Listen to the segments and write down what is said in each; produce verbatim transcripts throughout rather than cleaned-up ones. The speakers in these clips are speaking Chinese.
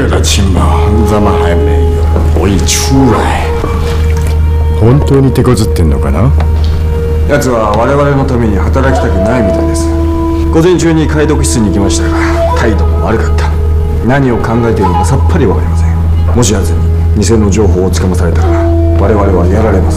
个的情报怎么还没有漏出来？本当に手こずってんのかな？ 奴は我々のために働きたくないみたいです。午前中に解読室に行きましたが態度も悪かった。何を考えているのかさっぱりわかりません。もし奴に偽の情報をつかまされたら我々はやられます。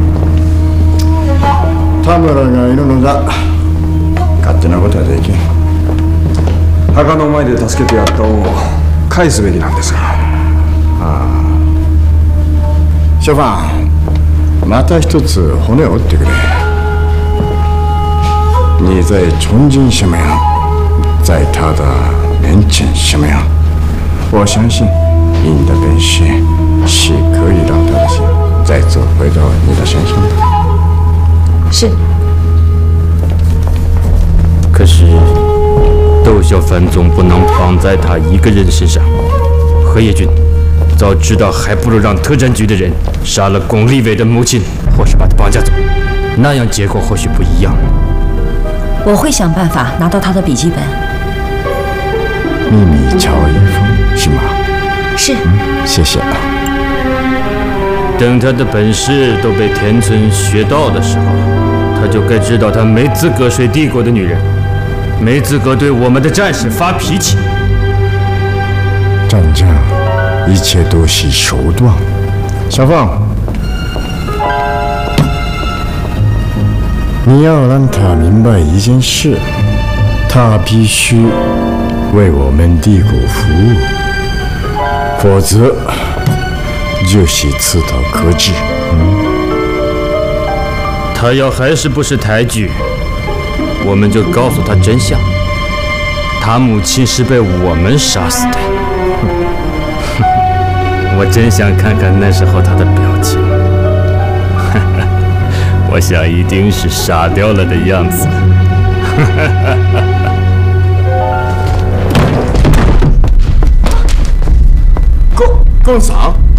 田村がいるのだ。勝手なことはできん。 墓の前で助けてやった恩を返すべきなんですが。 ああ。ショファン、また一つ骨を折ってくれ。你在重庆什么样，在他的面前什么样？我相信你的本事是可以让他的心再次回到你的身上的。 是。 可是，窦小凡总不能绑在他一个人身上。何业军，早知道还不如让特战局的人杀了龚立伟的母亲，或是把他绑架走，那样结果或许不一样。 我会想办法拿到他的笔记本。 秘密敲一封是吗？ 是。 嗯，谢谢啊。 等他的本事都被田村学到的时候，他就该知道他没资格睡帝国的女人，没资格对我们的战士发脾气。 战将，一切都是手段。小凤，你要让他明白一件事，他必须为我们帝国服务，否则就是刺刀可治。嗯， 他要还是不识抬举，我们就告诉他真相，他母亲是被我们杀死的。我真想看看那时候他的表情，我想一定是傻掉了的样子。 公公桑。